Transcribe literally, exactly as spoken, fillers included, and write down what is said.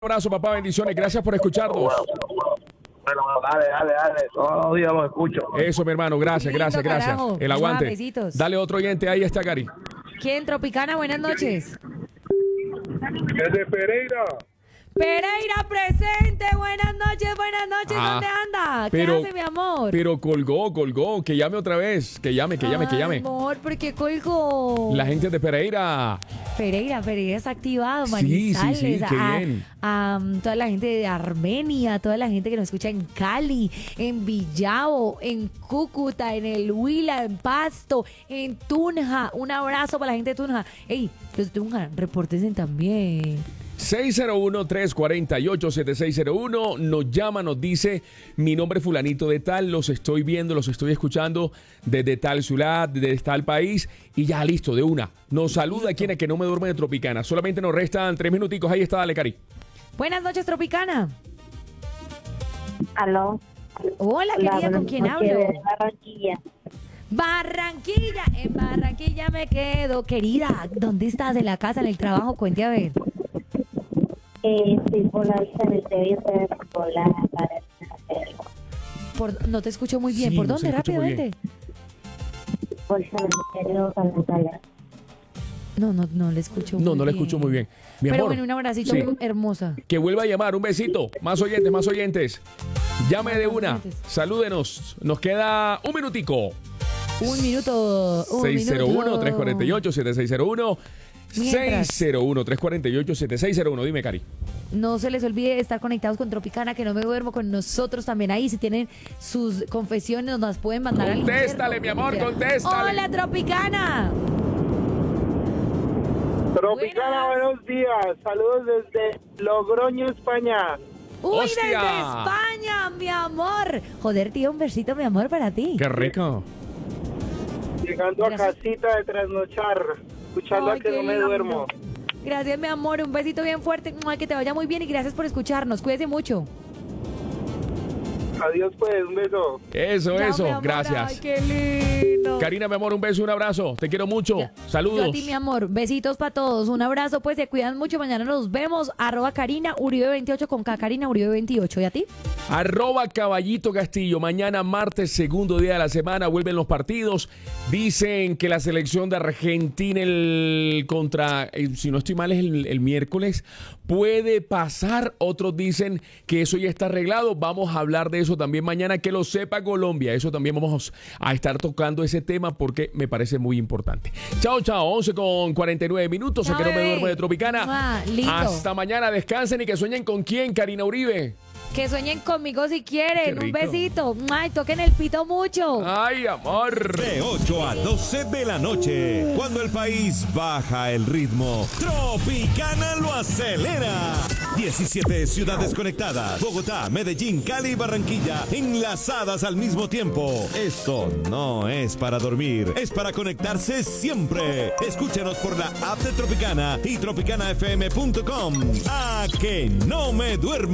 Un abrazo, papá, bendiciones. Gracias por escucharnos. Bueno, dale, dale, dale. Todos los días lo escucho. Eso, mi hermano. Gracias, Lindo, gracias, gracias. carajo. El aguante. Mua, besitos. Dale otro oyente. Ahí está, Cari. ¿Quién? Tropicana, buenas noches. Desde Pereira. Pereira presente, buenas noches, buenas noches. Ah, ¿Dónde anda? ¿Qué pero- hace, mi amor? Pero colgó, colgó. Que llame otra vez. Que llame, que llame, que Ay, llame. amor, ¿por qué colgó? La gente de Pereira. Pereira, Pereira está activado, Sí, Manizales, sí, sí, qué a, bien. a, um, toda la gente de Armenia, toda la gente que nos escucha en Cali, en Villavo, en Cúcuta, en el Huila, en Pasto, en Tunja. Un abrazo para la gente de Tunja. Ey, los de Tunja, repórtense también. seis cero uno, tres cuatro ocho, siete seis cero uno. Nos llama, nos dice: mi nombre es fulanito de tal, los estoy viendo, los estoy escuchando desde tal ciudad, desde tal país. Y ya listo, de una. Nos saluda quien es que no me duerme de Tropicana. Solamente nos restan tres minuticos. Ahí está, dale, Cari. Buenas noches, Tropicana. Aló. Hola, querida, ¿con quién noches, hablo? de Barranquilla. Barranquilla, en Barranquilla me quedo. Querida, ¿dónde estás? ¿En la casa, en el trabajo? Cuente a ver. Eh, estoy por la vista del T V, por la para el Por, no te escucho muy bien. Sí, ¿Por no se dónde? escucha muy Rápidamente. por el cementerio Canatala. No, no, no le escucho muy No, bien. no le escucho muy bien. Mi Pero amor, bueno, un abracito sí. hermosa. Que vuelva a llamar. Un besito. Más oyentes, más oyentes. Llame de una. oyentes. Salúdenos. Nos queda un minutico. Un minuto. Un seis cero uno, minuto. tres cuatro ocho, siete seis cero uno. Mientras. seis cero uno, tres cuatro ocho, siete seis cero uno. Dime, Cari. No se les olvide estar conectados con Tropicana, que no me duermo con nosotros también ahí. Si tienen sus confesiones, nos las pueden mandar al Contéstale, interno. mi amor, contéstale. Hola, Tropicana. Tropicana, Buenas. buenos días. Saludos desde Logroño, España. Uy, ¡Hostia! desde España, mi amor. Joder, tío, un besito, mi amor, para ti. Qué rico. Llegando a Gracias. casita de trasnochar. Escuchando Ay, a que qué no me lindo. duermo. Gracias, mi amor. Un besito bien fuerte. Mua, que te vaya muy bien y gracias por escucharnos. Cuídese mucho. Adiós, pues. Un beso. Eso, Chao, eso. mi amor. Gracias. Ay, qué lindo. Karina, mi amor, un beso, un abrazo. Te quiero mucho. Ya. Saludos. Yo a ti, mi amor. Besitos para todos. Un abrazo, pues se cuidan mucho. Mañana nos vemos. Arroba Karina Uribe veintiocho con K. Karina Uribe veintiocho. ¿Y a ti? Arroba Caballito Castillo. Mañana martes, segundo día de la semana, vuelven los partidos. Dicen que la selección de Argentina el contra, eh, si no estoy mal, es el, el miércoles, puede pasar. Otros dicen que eso ya está arreglado. Vamos a hablar de eso también mañana. Que lo sepa Colombia. Eso también vamos a estar tocando ese tema porque me parece muy importante. Chao, chao. once con cuarenta y nueve minutos. Chao, El que no me bebé. duermo de Tropicana. Mua, lindo. Hasta mañana. Descansen y que sueñen con quién, Karina Uribe. Que sueñen conmigo si quieren. Qué Un rico. besito. Mua, y toquen el pito mucho. Ay, amor. De ocho a doce de la noche, cuando el país baja el ritmo, Tropicana lo acelera. diecisiete ciudades conectadas, Bogotá, Medellín, Cali y Barranquilla, enlazadas al mismo tiempo. Esto no es para dormir, es para conectarse siempre. Escúchanos por la app de Tropicana y tropicana f m punto com. A que no me duermo.